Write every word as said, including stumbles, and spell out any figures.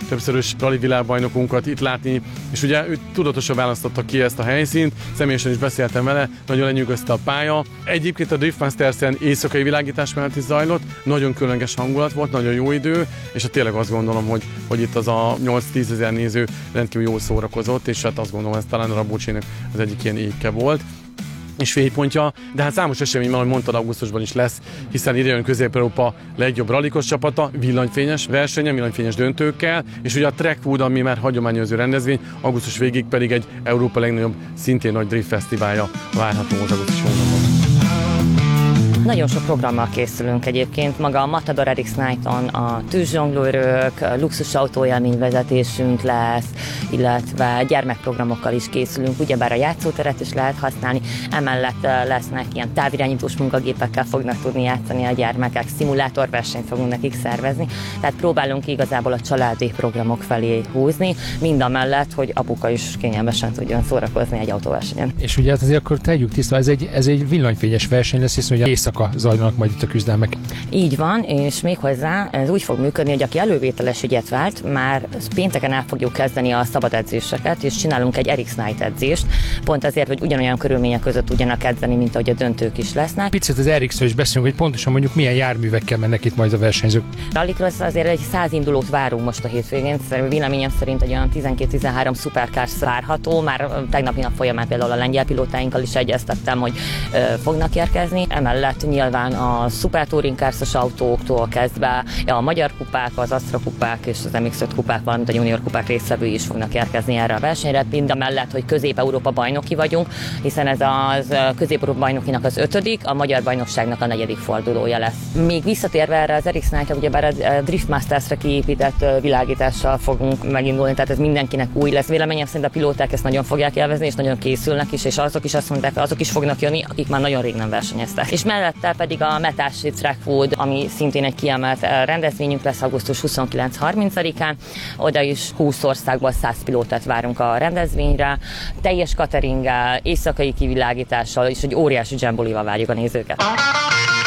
többszörös rali világbajnokunkat itt látni, és ugye ő tudatosan választotta ki ezt a helyszínt, személyesen is beszéltem vele, nagyon lenyűgözte a pálya. Egyébként a Drift Masters-en éjszakai világítás mellett is zajlott, nagyon különleges hangulat volt, nagyon jó idő, és hát tényleg azt gondolom, hogy, hogy itt az a nyolc-tíz ezer néző rendkívül jól szórakozott, és hát azt gondolom, ez talán a Rabocsinak az egyik ilyen ékke volt és fénypontja, de hát számos esemény, ahogy mondtad, augusztusban is lesz, hiszen ide jön Közép-Európa legjobb rallikos csapata, villanyfényes versenyen, villanyfényes döntőkkel, és ugye a Trackwood, ami már hagyományozó rendezvény, augusztus végig pedig egy Európa legnagyobb, szintén nagy drift fesztiválja várható az augusztus hónapban. Nagyon sok programmal készülünk egyébként. Maga a Matador er iksz Night-on a tűzzsonglőrök, luxus autóélményvezetésünk lesz, illetve gyermekprogramokkal is készülünk, ugyebár a játszóteret is lehet használni, emellett lesznek ilyen távirányítós munkagépekkel fognak tudni játszani a gyermekek, szimulátorversenyt fogunk nekik szervezni, tehát próbálunk igazából a családi programok felé húzni, mindamellett, hogy apuka is kényelmesen tudjon szórakozni egy autóversenyen. És ugye hát azért akkor tegyük tiszta, ez egy, ez egy villanyfényes verseny lesz, hiszen ugye éjszaka zajlanak majd itt a küzdelmek. Így van, és méghozzá ez úgy fog működni, hogy aki elővételes ügyet vált, már pénteken el fogjuk kezdeni a szabad edzéseket, és csinálunk egy er iksz Night edzést, pont azért, hogy ugyanolyan körülmények között tudjanak edzeni, mint ahogy a döntők is lesznek. Picit az er iksz-ről is beszélünk, hogy pontosan mondjuk milyen járművekkel mennek itt majd a versenyzők. Rallycross azért egy száz indulót várunk most a hétvégén, véleményem szerint egy olyan tizenkét-tizenhárom szupercars várható, már tegnapi nap folyamán például a lengyel pilótáinkkal is egyeztettem, hogy ö, fognak érkezni, emellett nyilván a Super Touring Cars-os autóktól kezdve a magyar kupák, az Astra kupák és az em iksz öt kupák, valamint a junior kupák résztvevői is fognak érkezni erre a versenyre, mindamellett, hogy Közép-Európa bajnoki vagyunk, hiszen ez az Közép-Európa bajnokinak az ötödik, a magyar bajnokságnak a negyedik fordulója lesz. Még visszatérve erre az er iksz Night-ra, ugyebár a Drift Masters-re kiépített világítással fogunk megindulni, tehát ez mindenkinek új lesz. Véleményem szerint a pilóták ezt nagyon fogják élvezni, és nagyon készülnek is, és azok is azt mondták, azok is fognak jönni, akik már nagyon rég nem versenyeztek. És mellette pedig a Metási Trackwood, ami szintén egy kiemelt rendezvényünk lesz augusztus huszonkilenc-harmincadikán. Oda is húsz országból száz pilótát várunk a rendezvényre, teljes cateringgel, éjszakai kivilágítással és egy óriási dzsambolival várjuk a nézőket.